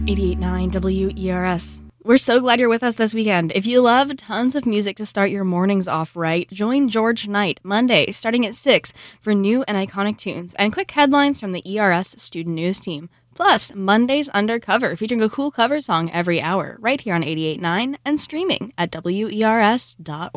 88.9 WERS. We're so glad you're with us this weekend. If you love tons of music to start your mornings off right, join George Knight Monday starting at 6 for new and iconic tunes and quick headlines from the ERS Student News team. Plus, Monday's Undercover, featuring a cool cover song every hour, right here on 88.9 and streaming at WERS.org.